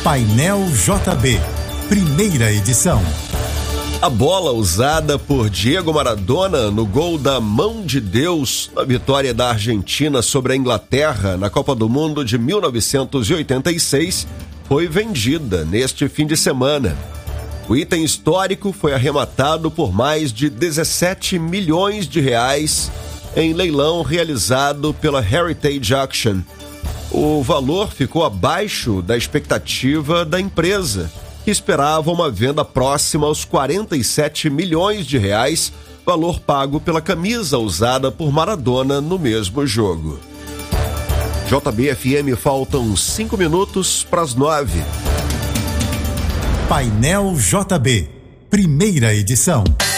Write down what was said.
Painel JB, primeira edição. A bola usada por Diego Maradona no gol da Mão de Deus na vitória da Argentina sobre a Inglaterra na Copa do Mundo de 1986 foi vendida neste fim de semana. O item histórico foi arrematado por mais de 17 milhões de reais em leilão realizado pela Heritage Auction. O valor ficou abaixo da expectativa da empresa, que esperava uma venda próxima aos 47 milhões de reais, valor pago pela camisa usada por Maradona no mesmo jogo. JB-FM, faltam 5 minutos para as 9. Painel JB, primeira edição.